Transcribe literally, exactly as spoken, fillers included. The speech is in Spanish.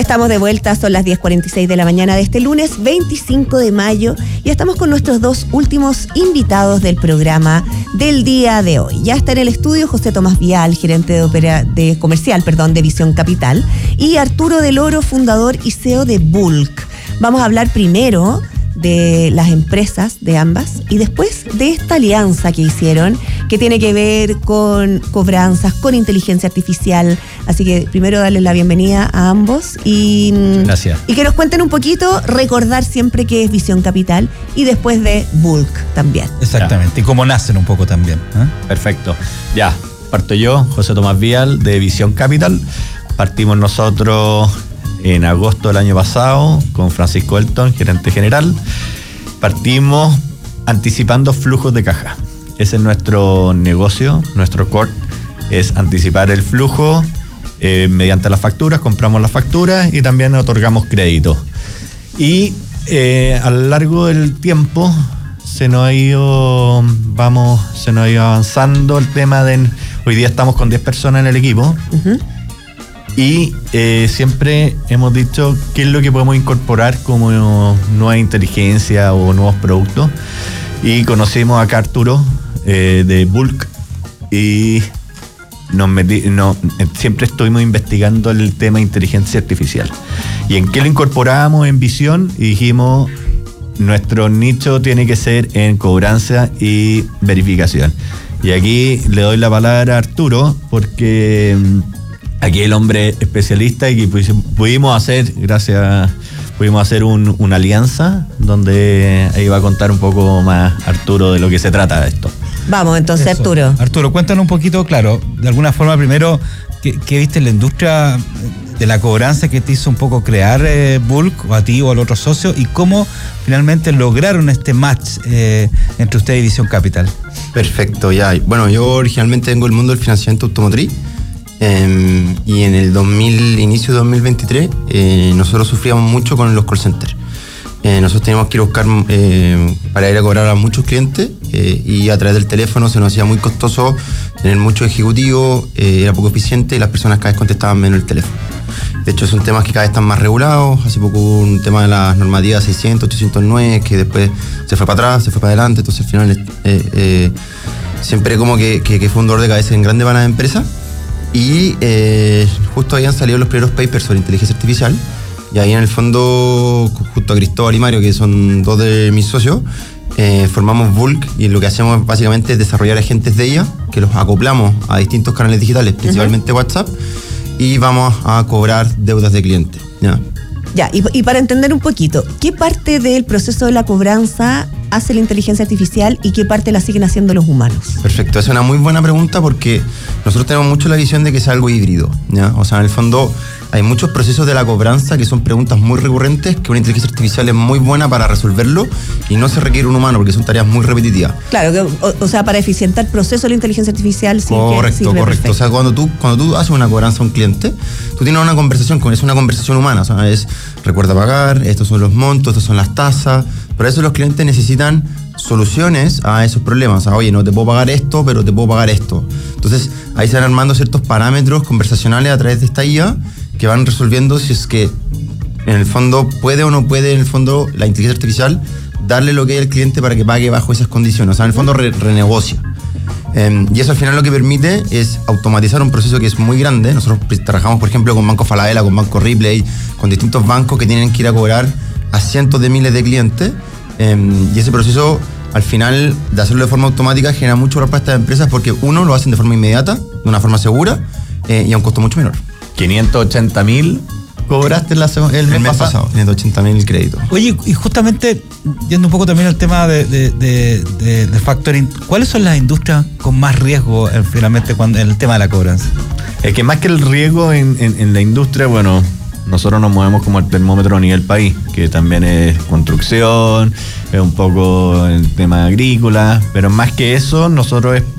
Estamos de vuelta, son las diez cuarenta y seis de la mañana de este lunes veinticinco de mayo y estamos con nuestros dos últimos invitados del programa del día de hoy. Ya está en el estudio José Tomás Vial, gerente de, opera, de comercial perdón, de Visión Capital, y Arturo Del Oro, fundador y C E O de Bulk. Vamos a hablar primero de las empresas de ambas y después de esta alianza que hicieron, que tiene que ver con cobranzas, con inteligencia artificial. Así que primero darles la bienvenida a ambos y, Gracias. y que nos cuenten un poquito, recordar siempre que es Visión Capital y después de Bulk también. Exactamente, ya. Y cómo nacen un poco también, ¿eh? Perfecto. Ya, parto yo, José Tomás Vial, de Visión Capital. Partimos nosotros en agosto del año pasado con Francisco Elton, gerente general. Partimos anticipando flujos de caja. Ese es nuestro negocio, nuestro core, es anticipar el flujo eh, mediante las facturas, compramos las facturas y también otorgamos crédito. Y eh, a lo largo del tiempo se nos ha ido, vamos, se nos ha ido avanzando el tema de, hoy día estamos con diez personas en el equipo. Uh-huh. Y eh, siempre hemos dicho qué es lo que podemos incorporar como nueva inteligencia o nuevos productos. Y conocimos acá a Arturo eh, de Bulk y nos metí, no, siempre estuvimos investigando el tema de inteligencia artificial. ¿Y en qué lo incorporábamos en Visión? Y dijimos, nuestro nicho tiene que ser en cobranza y verificación. Y aquí le doy la palabra a Arturo porque aquí el hombre especialista y que pudimos hacer, gracias, pudimos hacer un, una alianza donde ahí va a contar un poco más Arturo de lo que se trata de esto. Vamos entonces, Eso. Arturo. Arturo, cuéntanos un poquito, claro, de alguna forma primero, ¿qué, qué viste en la industria de la cobranza que te hizo un poco crear eh, Bulk, o a ti o al otro socio, y cómo finalmente lograron este match eh, entre usted y Visión Capital? Perfecto, ya. Bueno, yo originalmente vengo del mundo del financiamiento automotriz. Eh, y en el dos mil, inicio de dos mil veintitrés, eh, nosotros sufríamos mucho con los call centers. Eh, nosotros teníamos que ir a buscar eh, para ir a cobrar a muchos clientes eh, y a través del teléfono se nos hacía muy costoso tener muchos ejecutivos, eh, era poco eficiente y las personas cada vez contestaban menos el teléfono. De hecho, son temas que cada vez están más regulados. Hace poco hubo un tema de las normativas seiscientos, ochocientos nueve que después se fue para atrás, se fue para adelante. Entonces, al final, eh, eh, siempre como que, que, que fue un dolor de cabeza en grande para las empresas. Y eh, justo habían salido los primeros papers sobre inteligencia artificial. Y ahí en el fondo, junto a Cristóbal y Mario, que son dos de mis socios, eh, formamos Bulk y lo que hacemos básicamente es desarrollar agentes de I A que los acoplamos a distintos canales digitales, principalmente uh-huh. WhatsApp, y vamos a cobrar deudas de clientes. ¿Ya? Ya, y, y para entender un poquito, ¿qué parte del proceso de la cobranza hace la inteligencia artificial y qué parte la siguen haciendo los humanos? Perfecto, es una muy buena pregunta porque nosotros tenemos mucho la visión de que es algo híbrido, ¿ya? O sea, en el fondo hay muchos procesos de la cobranza que son preguntas muy recurrentes, que una inteligencia artificial es muy buena para resolverlo y no se requiere un humano porque son tareas muy repetitivas. Claro, que, o, o sea, para eficientar el proceso de la inteligencia artificial sí correcto, que correcto. Perfecto. O sea, cuando tú, cuando tú haces una cobranza a un cliente, tú tienes una conversación con él, es una conversación humana, o sea, es recuerda pagar, estos son los montos, estas son las tasas. Por eso los clientes necesitan soluciones a esos problemas. O sea, oye, no te puedo pagar esto, pero te puedo pagar esto. Entonces, ahí se van armando ciertos parámetros conversacionales a través de esta I A que van resolviendo si es que en el fondo puede o no puede, en el fondo, la inteligencia artificial darle lo que hay al cliente para que pague bajo esas condiciones. O sea, en el fondo re- renegocia. Eh, y eso al final lo que permite es automatizar un proceso que es muy grande. Nosotros trabajamos, por ejemplo, con Banco Falabella, con Banco Ripley, con distintos bancos que tienen que ir a cobrar a cientos de miles de clientes. Eh, y ese proceso, al final, de hacerlo de forma automática, genera mucho valor para estas empresas porque, uno, lo hacen de forma inmediata, de una forma segura eh, y a un costo mucho menor. quinientos ochenta mil cobraste la, el, el mes, mes pasado, pasado. quinientos ochenta mil créditos. Oye, y justamente, yendo un poco también al tema de, de, de, de, de factoring, ¿cuáles son las industrias con más riesgo eh, finalmente cuando, en el tema de la cobranza? Es que más que el riesgo en, en, en la industria, bueno, nosotros nos movemos como el termómetro a nivel país, que también es construcción, es un poco el tema agrícola, pero más que eso, nosotros es